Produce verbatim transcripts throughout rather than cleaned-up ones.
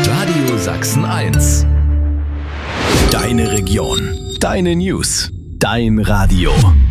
Radio Sachsen eins. Deine Region. Deine News. Dein Radio.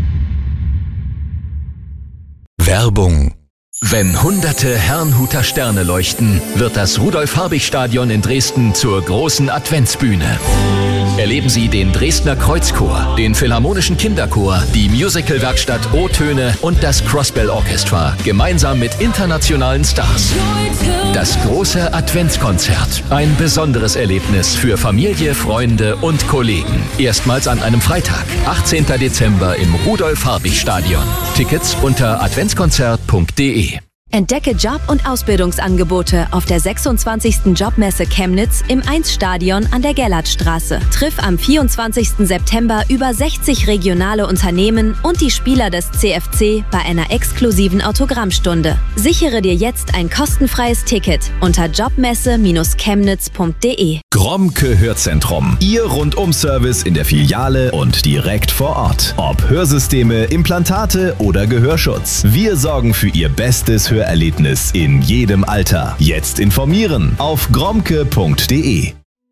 Werbung. Wenn hunderte Herrnhuter Sterne leuchten, wird das Rudolf-Habich-Stadion in Dresden zur großen Adventsbühne. Erleben Sie den Dresdner Kreuzchor, den Philharmonischen Kinderchor, die Musicalwerkstatt O-Töne und das Crossbell Orchestra gemeinsam mit internationalen Stars. Das große Adventskonzert. Ein besonderes Erlebnis für Familie, Freunde und Kollegen. Erstmals an einem Freitag, achtzehnten Dezember im Rudolf-Habich-Stadion. Tickets unter adventskonzert punkt de. Entdecke Job- und Ausbildungsangebote auf der sechsundzwanzigsten Jobmesse Chemnitz im eins-Stadion an der Gellertstraße. Triff am vierundzwanzigsten September über sechzig regionale Unternehmen und die Spieler des C F C bei einer exklusiven Autogrammstunde. Sichere dir jetzt ein kostenfreies Ticket unter jobmesse Bindestrich chemnitz punkt de. Gromke Hörzentrum. Ihr Rundum-Service in der Filiale und direkt vor Ort. Ob Hörsysteme, Implantate oder Gehörschutz. Wir sorgen für Ihr bestes Hörerlebnis in jedem Alter. Jetzt informieren auf gromke punkt de.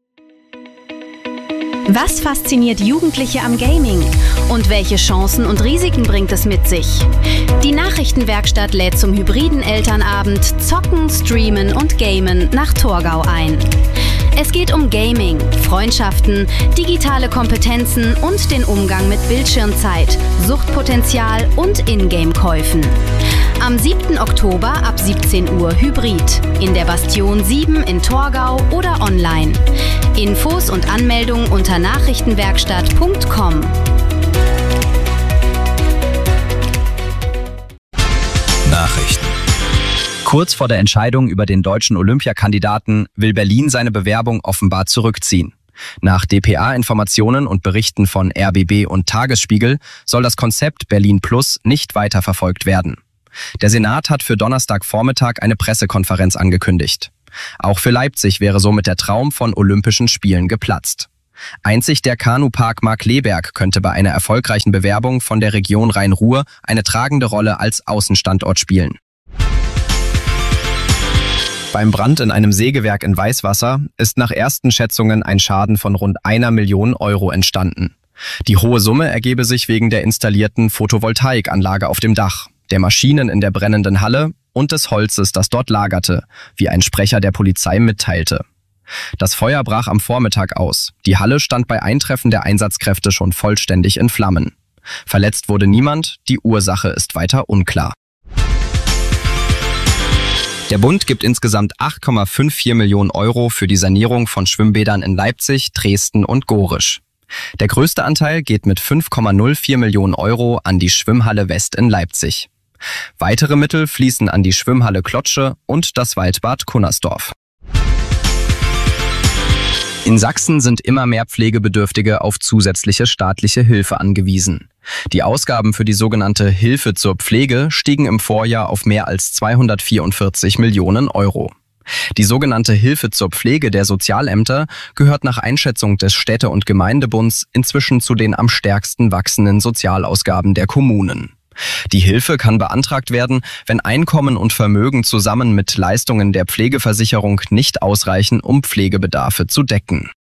Was fasziniert Jugendliche am Gaming? Und welche Chancen und Risiken bringt es mit sich? Die Nachrichtenwerkstatt lädt zum hybriden Elternabend Zocken, Streamen und Gamen nach Torgau ein. Es geht um Gaming, Freundschaften, digitale Kompetenzen und den Umgang mit Bildschirmzeit, Suchtpotenzial und Ingame-Käufen. Am siebten Oktober ab siebzehn Uhr Hybrid. In der Bastion sieben in Torgau oder online. Infos und Anmeldung unter nachrichtenwerkstatt punkt com. Nachrichten. Kurz vor der Entscheidung über den deutschen Olympiakandidaten will Berlin seine Bewerbung offenbar zurückziehen. Nach D P A-Informationen und Berichten von R B B und Tagesspiegel soll das Konzept Berlin Plus nicht weiterverfolgt werden. Der Senat hat für Donnerstagvormittag eine Pressekonferenz angekündigt. Auch für Leipzig wäre somit der Traum von Olympischen Spielen geplatzt. Einzig der Kanupark Markkleeberg könnte bei einer erfolgreichen Bewerbung von der Region Rhein-Ruhr eine tragende Rolle als Außenstandort spielen. Beim Brand in einem Sägewerk in Weißwasser ist nach ersten Schätzungen ein Schaden von rund einer Million Euro entstanden. Die hohe Summe ergebe sich wegen der installierten Photovoltaikanlage auf dem Dach, der Maschinen in der brennenden Halle und des Holzes, das dort lagerte, wie ein Sprecher der Polizei mitteilte. Das Feuer brach am Vormittag aus. Die Halle stand bei Eintreffen der Einsatzkräfte schon vollständig in Flammen. Verletzt wurde niemand, die Ursache ist weiter unklar. Der Bund gibt insgesamt acht Komma vierundfünfzig Millionen Euro für die Sanierung von Schwimmbädern in Leipzig, Dresden und Gorisch. Der größte Anteil geht mit fünf Komma null vier Millionen Euro an die Schwimmhalle West in Leipzig. Weitere Mittel fließen an die Schwimmhalle Klotsche und das Waldbad Kunnersdorf. In Sachsen sind immer mehr Pflegebedürftige auf zusätzliche staatliche Hilfe angewiesen. Die Ausgaben für die sogenannte Hilfe zur Pflege stiegen im Vorjahr auf mehr als zweihundertvierundvierzig Millionen Euro. Die sogenannte Hilfe zur Pflege der Sozialämter gehört nach Einschätzung des Städte- und Gemeindebunds inzwischen zu den am stärksten wachsenden Sozialausgaben der Kommunen. Die Hilfe kann beantragt werden, wenn Einkommen und Vermögen zusammen mit Leistungen der Pflegeversicherung nicht ausreichen, um Pflegebedarfe zu decken.